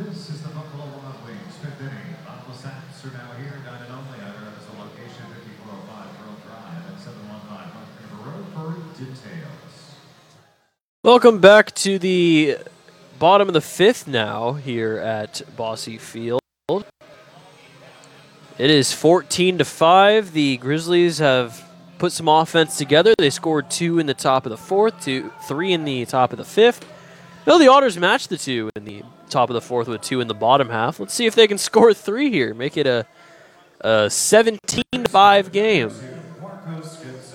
This is the Buffalo Wild Wings, fifth inning. Buffalo Saints are now here, nine and only. Either is the location, 5405 Pearl Drive at 715 North River Road for details. Welcome back to the bottom of the fifth now here at Bosse Field. It is 14-5. The Grizzlies have put some offense together. They scored 2 in the top of the fourth, 3 in the top of the fifth. No, the Otters matched the 2 in the top of the fourth with 2 in the bottom half. Let's see if they can score 3 here. Make it a 17-5 game.